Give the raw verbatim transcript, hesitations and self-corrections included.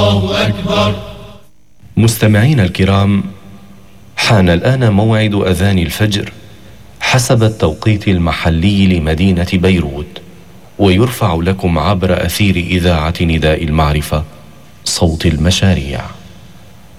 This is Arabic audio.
الله أكبر. مستمعينا الكرام، حان الآن موعد أذان الفجر حسب التوقيت المحلي لمدينة بيروت، ويرفع لكم عبر أثير إذاعة نداء المعرفة صوت المشاريع.